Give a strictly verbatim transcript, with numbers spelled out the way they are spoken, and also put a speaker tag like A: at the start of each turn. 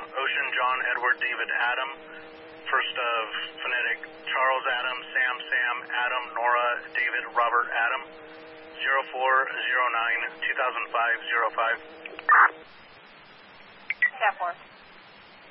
A: Ocean John Edward David Adam, first of phonetic Charles Adam, Sam Sam, Adam, Nora, David, Robert, Adam, zero four zero nine two thousand five zero five.
B: ten four.